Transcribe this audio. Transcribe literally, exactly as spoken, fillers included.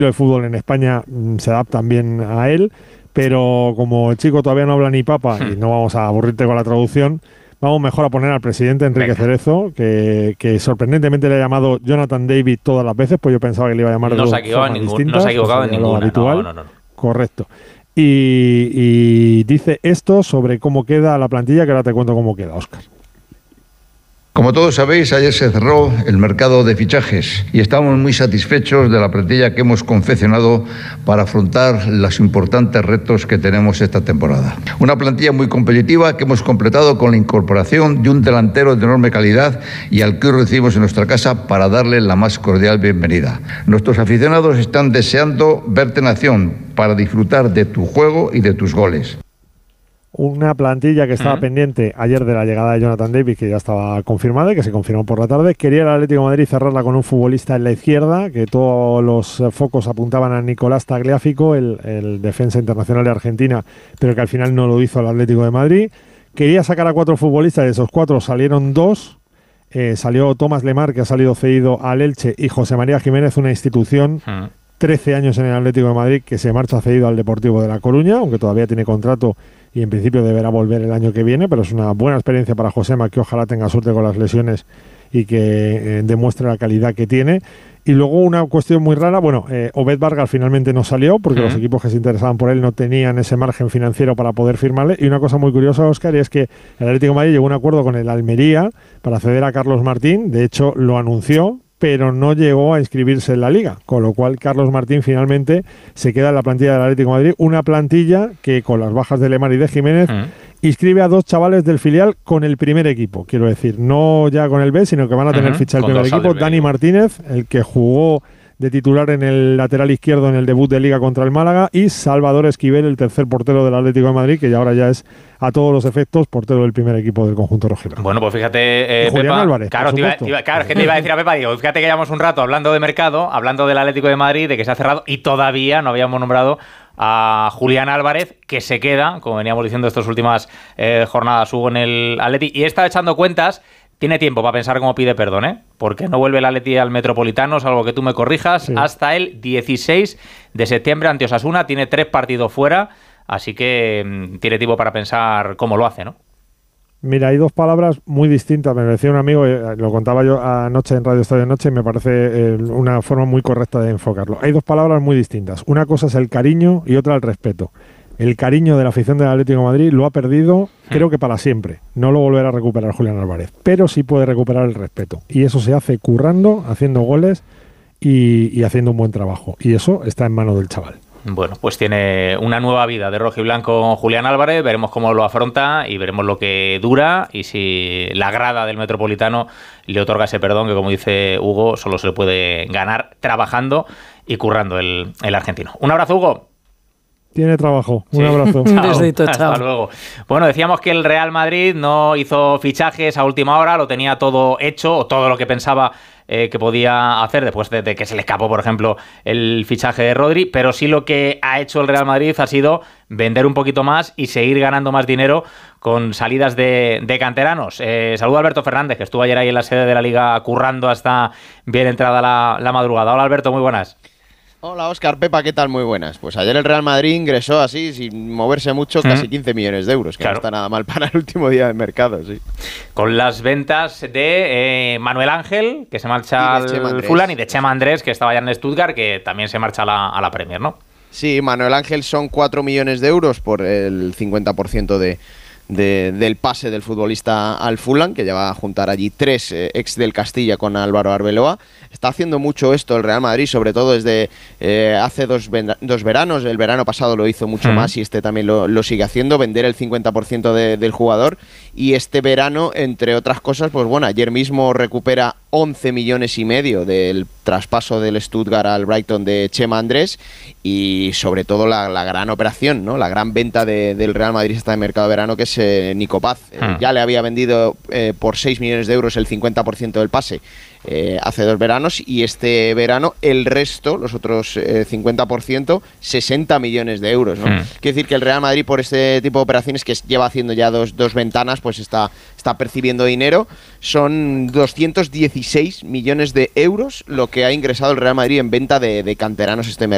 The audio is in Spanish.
de fútbol en España mm, se adaptan bien a él, pero como el chico todavía no habla ni papa y no vamos a aburrirte con la traducción, vamos mejor a poner al presidente Enrique Venga. Cerezo, que, que sorprendentemente le ha llamado Jonathan David todas las veces, pues yo pensaba que le iba a llamar No de se ha dos equivocado en formas ningún- distintas, no se ha equivocado pues en sería lo ninguna. habitual. No, no, no, no. Correcto. Y, y dice esto sobre cómo queda la plantilla, que ahora te cuento cómo queda, Óscar. Como todos sabéis, ayer se cerró el mercado de fichajes y estamos muy satisfechos de la plantilla que hemos confeccionado para afrontar los importantes retos que tenemos esta temporada. Una plantilla muy competitiva que hemos completado con la incorporación de un delantero de enorme calidad y al que hoy recibimos en nuestra casa para darle la más cordial bienvenida. Nuestros aficionados están deseando verte en acción para disfrutar de tu juego y de tus goles. Una plantilla que estaba Mm. pendiente ayer de la llegada de Jonathan David, que ya estaba confirmada y que se confirmó por la tarde. Quería el Atlético de Madrid cerrarla con un futbolista en la izquierda, que todos los eh, focos apuntaban a Nicolás Tagliafico, el, el defensa internacional de Argentina, pero que al final no lo hizo el Atlético de Madrid. Quería sacar a cuatro futbolistas, de esos cuatro salieron dos. Eh, salió Tomás Lemar, que ha salido cedido al Elche, y José María Jiménez, una institución, Mm. trece años en el Atlético de Madrid, que se marcha cedido al Deportivo de La Coruña, aunque todavía tiene contrato y en principio deberá volver el año que viene, pero es una buena experiencia para Josema, que ojalá tenga suerte con las lesiones y que eh, demuestre la calidad que tiene. Y luego una cuestión muy rara, bueno, eh, Obed Vargas finalmente no salió porque Uh-huh. los equipos que se interesaban por él no tenían ese margen financiero para poder firmarle. Y una cosa muy curiosa, Óscar, y es que el Atlético de Madrid llegó a un acuerdo con el Almería para ceder a Carlos Martín, de hecho lo anunció, pero no llegó a inscribirse en la Liga, con lo cual Carlos Martín finalmente se queda en la plantilla del Atlético de Madrid, una plantilla que con las bajas de Lemar y de Jiménez Mm. inscribe a dos chavales del filial con el primer equipo, quiero decir, no ya con el B, sino que van a tener Ujú, ficha el con primer dos al equipo. del Dani equipo. Martínez, el que jugó de titular en el lateral izquierdo en el debut de Liga contra el Málaga, y Salvador Esquivel, el tercer portero del Atlético de Madrid, que ya ahora ya es a todos los efectos portero del primer equipo del conjunto rojiblanco. Bueno, pues fíjate, eh, Y Julián Pepa, Álvarez, claro, por te iba, supuesto. te iba- claro, es que te iba a decir a Pepa, digo, fíjate que llevamos un rato hablando de mercado, hablando del Atlético de Madrid, de que se ha cerrado y todavía no habíamos nombrado a Julián Álvarez, que se queda, como veníamos diciendo estas últimas eh, jornadas, Hugo, en el Atleti, y está echando cuentas. Tiene tiempo para pensar cómo pide perdón, ¿eh? Porque no vuelve el Atleti al Metropolitano, salvo que tú me corrijas, Sí. hasta el dieciséis de septiembre ante Osasuna. Tiene tres partidos fuera, así que mm, tiene tiempo para pensar cómo lo hace, ¿no? Mira, hay dos palabras muy distintas. Me decía un amigo, eh, lo contaba yo anoche en Radio Estadio Noche, y me parece eh, una forma muy correcta de enfocarlo. Hay dos palabras muy distintas. Una cosa es el cariño y otra el respeto. El cariño de la afición del Atlético de Madrid lo ha perdido, creo que para siempre. No lo volverá a recuperar Julián Álvarez, pero sí puede recuperar el respeto. Y eso se hace currando, haciendo goles y, y haciendo un buen trabajo. Y eso está en manos del chaval. Bueno, pues tiene una nueva vida de rojo y blanco Julián Álvarez, veremos cómo lo afronta y veremos lo que dura y si la grada del Metropolitano le otorga ese perdón que, como dice Hugo, solo se le puede ganar trabajando y currando el, el argentino. Un abrazo, Hugo. Tiene trabajo. Un Sí. abrazo. Un besito, Hasta chao. luego. Bueno, decíamos que el Real Madrid no hizo fichajes a última hora, lo tenía todo hecho, o todo lo que pensaba eh, que podía hacer después de, de que se le escapó, por ejemplo, el fichaje de Rodri, pero sí lo que ha hecho el Real Madrid ha sido vender un poquito más y seguir ganando más dinero con salidas de, de canteranos. Eh, saludo a Alberto Fernández, que estuvo ayer ahí en la sede de la Liga currando hasta bien entrada la, la madrugada. Hola, Alberto, muy buenas. Hola Óscar, Pepa, ¿qué tal? Muy buenas. Pues ayer el Real Madrid ingresó así, sin moverse mucho, casi quince millones de euros, que Claro. no está nada mal para el último día de mercado, sí. Con las ventas de eh, Manuel Ángel, que se marcha Y de Chema al Andrés. Fulham, y de Chema Andrés, que estaba ya en Stuttgart, que también se marcha a la, a la Premier, ¿no? Sí, Manuel Ángel son cuatro millones de euros por el cincuenta por ciento de, de- del pase del futbolista al Fulham, que ya va a juntar allí tres eh, ex del Castilla con Álvaro Arbeloa. Está haciendo mucho esto el Real Madrid, sobre todo desde eh, hace dos, ven- dos veranos. El verano pasado lo hizo mucho Mm. más y este también lo, lo sigue haciendo, vender el cincuenta por ciento de- del jugador. Y este verano, entre otras cosas, pues bueno, ayer mismo recupera once millones y medio del traspaso del Stuttgart al Brighton de Chema Andrés, y sobre todo la, la gran operación, ¿no? La gran venta de- del Real Madrid esta de mercado de verano, que es eh, Nico Paz. Eh, Hmm. ya le había vendido eh, por seis millones de euros el cincuenta por ciento del pase eh, hace dos veranos, y este verano el resto, los otros eh, cincuenta por ciento, sesenta millones de euros, ¿no? Hmm. Quiere decir que el Real Madrid, por este tipo de operaciones que lleva haciendo ya dos, dos ventanas, pues está, está percibiendo dinero. Son doscientos dieciséis millones de euros lo que ha ingresado el Real Madrid en venta de, de canteranos este, mer-